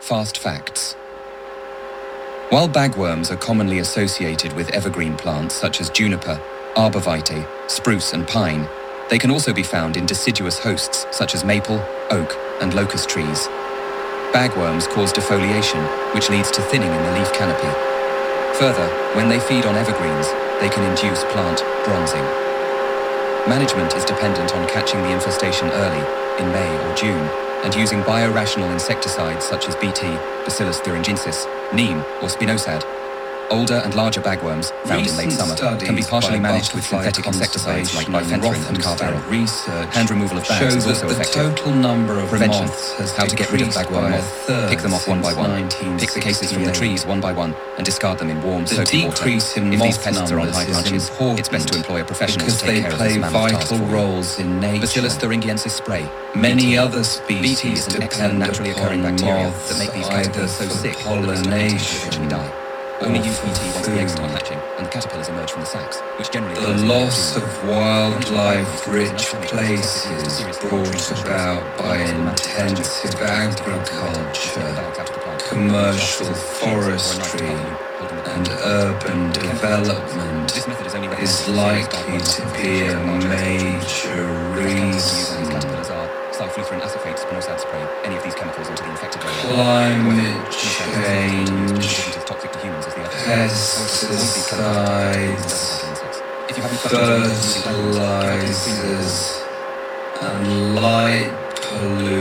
Fast facts. While bagworms are commonly associated with evergreen plants such as juniper, arborvitae, spruce and pine, they can also be found in deciduous hosts such as maple, oak and locust trees. Bagworms cause defoliation, which leads to thinning in the leaf canopy. Further, when they feed on evergreens, they can induce plant bronzing. Management is dependent on catching the infestation early, in May or June, and using biorational insecticides such as Bt, Bacillus thuringiensis, neem or spinosad. Older and larger bagworms, found in late summer, can be partially managed with synthetic insecticides like bifenthrin and carbaryl. Hand removal of bags is also effective. Prevention: how to get rid of bagworm moth. Pick them off one by one. Pick the cases from the trees one by one and discard them in warm, soapy water. If these pests are on high branches, it's best to employ a professional to take care of this mammoth task for you. Bacillus thuringiensis spray. Many other species Bt is an excellent naturally occurring bacteria that make these caterpillars so sick that they eventually die. Only use Bt once the eggs start hatching and the caterpillars emerge from the sacs, which generally... The loss of wildlife-rich places brought about by intensive agriculture, commercial forestry, and urban development is likely to be a major reason. Cyfluthrin acephate spinosad spray any of these chemicals into the infected area. Climate change, pesticides, fertilizers, and light pollution